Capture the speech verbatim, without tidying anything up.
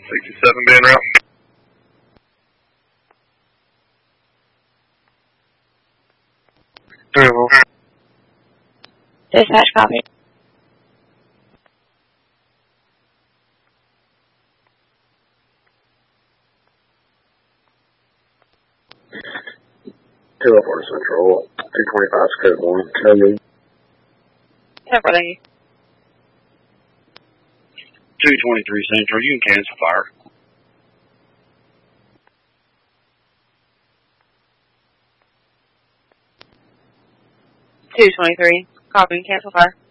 sixty-seven being route. three oh four. Dispatch copy. two oh four Central, two twenty-five Scope one, code. ten four, thank you. two twenty-three Central, you can cancel fire. two twenty-three, copy, cancel fire.